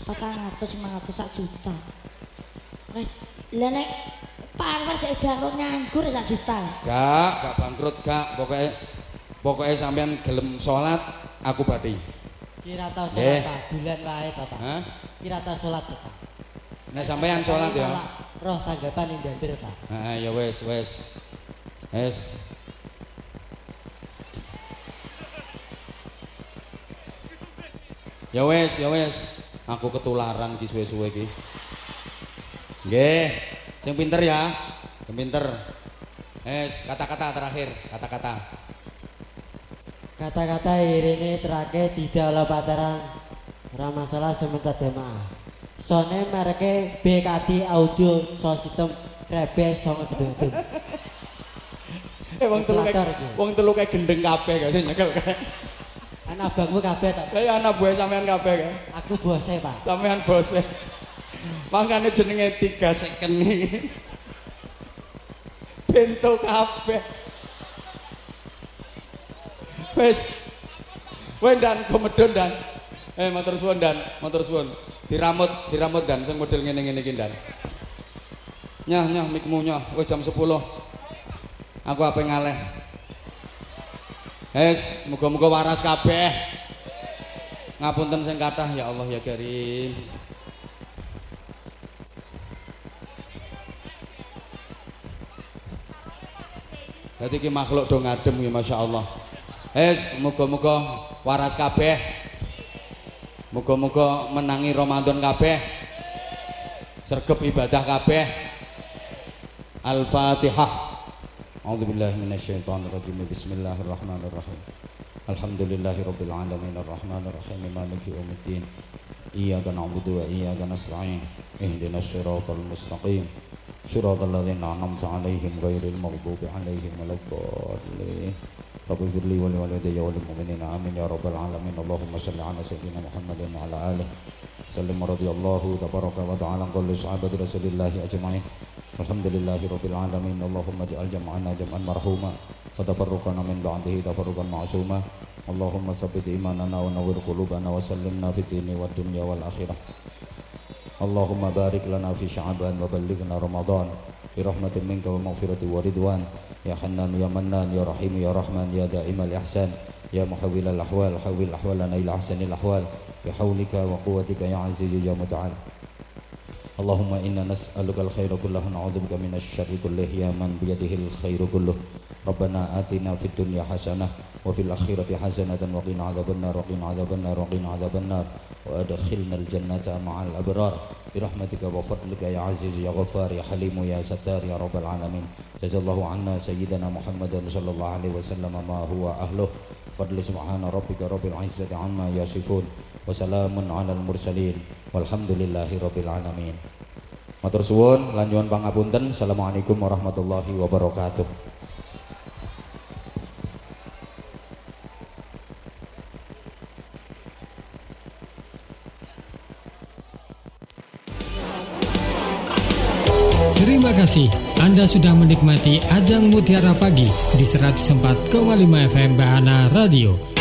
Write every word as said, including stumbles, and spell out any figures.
patang atus lima ratus sak juta. Lah nek Pak Anwar gak bangkrut nganggur sak juta. Gak, gak bangkrut gak. Pokoknya pokoknya sampean gelem sholat aku bati. Kira tau sholat Pak, bulan wae Bapak. Hah? Kira tau sholat Bapak. Nek sampean sholat ya. Roh tanggapan indah Pak. Heeh ya wes wes. Wes. Ya wes, ya wes. Aku ketularan ki suwe-suwe ki. Nggih, sing pinter ya. Sing pinter. Wes, kata-kata terakhir, kata-kata. Kata-kata ini terakhir tidak oleh pacaran ora masalah sementara demaah. Sone mereke B K D Audio System Rebes song gedung-gedung. Eh wong telu kae wong telu kae gendeng kabeh gak sing nyekel kae. Anak abangmu kabeh ta? Lah ya anak buah sampean kabeh kae. Aku bose, Pak. Sampean bose. Makane jenenge tiga second iki. Bento kabeh. Wes. Wes dan komedon dan. Eh matur suwun dan, matur suwun. Diramut, diramut dan sing model ngene-ngene iki dan. Nyah, nyah mikmu nyah. Wis jam sepuluh. Aku ape ngaleh. Wes, muga-muga waras kabeh. Ngapunten sing kathah ya Allah ya Karim. Dadi iki makhluk do ngadem iki masyaallah. Wes, muga-muga waras kabeh. Muga-muga menangi Ramadan kabeh. Sregep ibadah kabeh. Al-Fatihah. A'udzubillahi minasyaitonirrajim. Bismillahirrahmanirrahim. Alhamdulillahirabbil alamin arrahmanir rahim maliki yaumiddin. Iyyaka na'budu wa iyyaka nasta'in. Ihdinas siratal mustaqim. Siratal ladzina an'amta 'alaihim ghairil maghdubi 'alaihim waladdallin. Rabbi firli wa liwalidayya wal mu'minina amin ya rabbal alamin. Allahumma shalli 'ala sayyidina Muhammadin wa 'ala alihi sallim radhiyallahu tabaraka wa ta'ala kulli sahabati rasulillahi ajma'in. Alhamdulillahi rabbil alamin. Allahumma ij'al jam'ana jam'an marhuma wa tafarruqana min ba'dihi tafarruqan ma'suma. Allahumma tsabbit imanana wa nawwir qulubana wa sallimna fid dini wad dunya wal akhirah. Allahumma barik lana fi sya'ban wa ballighna ramadan bi rahmatin minka wa maghfirati wa ridwan. Ya Hannan ya Mannan ya Rahim ya Rahman ya Da'imal ihsan ya muhawwilal ahwal hawwil ahwalana ila ahsanil ahwal bi haulika wa quwwatika ya aziz ya muta'al. Allahumma inna nas'aluka al-khaira kullahu na'udzubika minasy syarri kullihi ya man biyadihi al-khairu kulluh. Rabbana atina fid dunya hasanah wa fil akhirati hasanatan wa qina adzabannar wa qina adzabannar wa qina adzabannar wa adkhilna al-jannata ma'al abrar bi rahmatika wa fadlika ya aziz ya ghaffar ya halim ya sattar ya rabbal alamin. Jazallahu anna sayyidina Muhammadan sallallahu alaihi wasallam ma huwa ahluh. Fadli subhana rabbika rabbil izzati amma yasifun wa salamun alal mursalin walhamdulillahi rabbil alamin. Matur suwun lan nyuwun pangapunten. Assalamualaikum warahmatullahi wabarakatuh. Terima kasih Anda sudah menikmati Ajang Mutiara Pagi di seratus empat koma lima F M Bahana Radio.